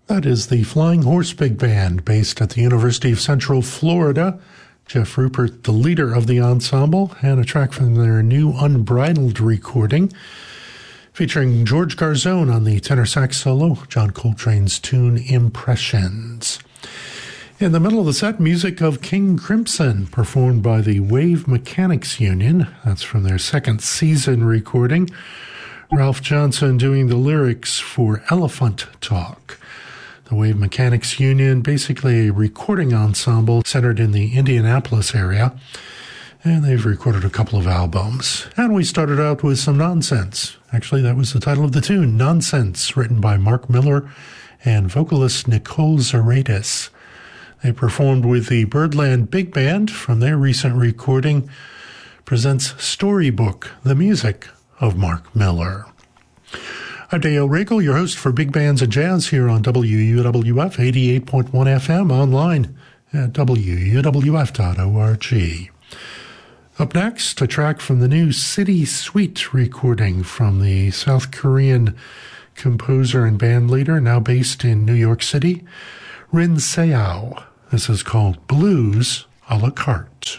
That is the Flying Horse Big Band, based at the University of Central Florida. Jeff Rupert, the leader of the ensemble, and a track from their new Unbridled recording, featuring George Garzone on the tenor sax solo, John Coltrane's tune Impressions. In the middle of the set, music of King Crimson, performed by the Wave Mechanics Union. That's from their second season recording. Ralph Johnson doing the lyrics for Elephant Talk. The Wave Mechanics Union, basically a recording ensemble centered in the Indianapolis area, and they've recorded a couple of albums. And we started out with some Nonsense. Actually, that was the title of the tune, Nonsense, written by Mark Miller and vocalist Nicole Zaratis. They performed with the Birdland Big Band from their recent recording, presents Storybook, the music of Mark Miller. I'm Dale Regal, your host for Big Bands and Jazz here on WUWF 88.1 FM, online at WUWF.org. Up next, a track from the new City Suite recording from the South Korean composer and band leader, now based in New York City, Rin Seao. This is called Blues a la carte.